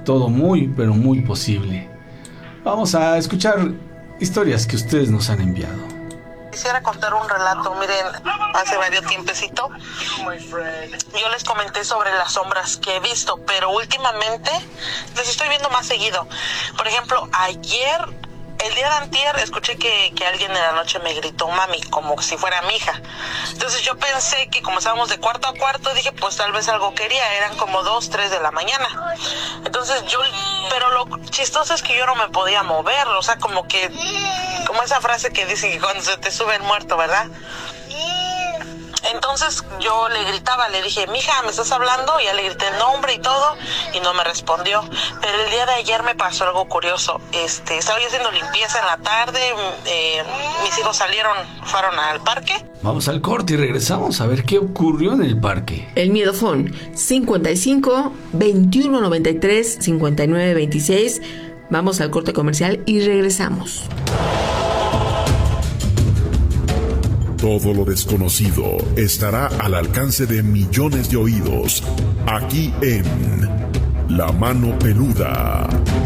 todo muy, pero muy posible. Vamos a escuchar historias que ustedes nos han enviado. Quisiera contar un relato. Miren, hace varios tiempecito yo les comenté sobre las sombras que he visto, pero últimamente las estoy viendo más seguido. Por ejemplo, el día de antier, escuché que alguien en la noche me gritó mami, como si fuera mi hija. Entonces yo pensé que como estábamos de cuarto a cuarto, dije pues tal vez algo quería, eran como 2, 3 de la mañana. Entonces pero lo chistoso es que yo no me podía mover, o sea, como esa frase que dice que cuando se te sube el muerto, ¿verdad? Entonces yo le gritaba, le dije, mija, ¿me estás hablando? Y ya le grité el nombre y todo, y no me respondió. Pero el día de ayer me pasó algo curioso. Estaba yo haciendo limpieza en la tarde, mis hijos fueron al parque. Vamos al corte y regresamos a ver qué ocurrió en el parque. El miedo phone 55 21 93 59 26. Vamos al corte comercial y regresamos. Todo lo desconocido estará al alcance de millones de oídos, aquí en La Mano Peluda.